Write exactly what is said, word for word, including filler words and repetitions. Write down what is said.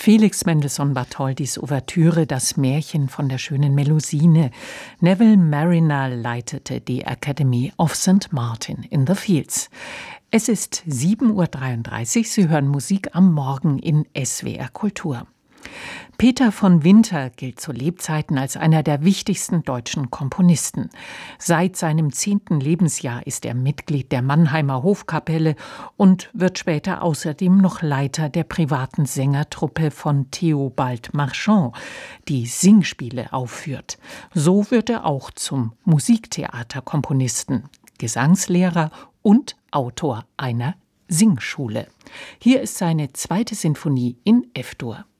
Felix Mendelssohn Bartholdys Ouvertüre »Das Märchen von der schönen Melusine«. Neville Marriner leitete die Academy of Saint Martin in the Fields. Es ist sieben Uhr dreiunddreißig. Sie hören Musik am Morgen in S W R Kultur. Peter von Winter gilt zu Lebzeiten als einer der wichtigsten deutschen Komponisten. Seit seinem zehnten Lebensjahr ist er Mitglied der Mannheimer Hofkapelle und wird später außerdem noch Leiter der privaten Sängertruppe von Theobald Marchand, die Singspiele aufführt. So wird er auch zum Musiktheaterkomponisten, Gesangslehrer und Autor einer Singschule. Hier ist seine zweite Sinfonie in F-Dur.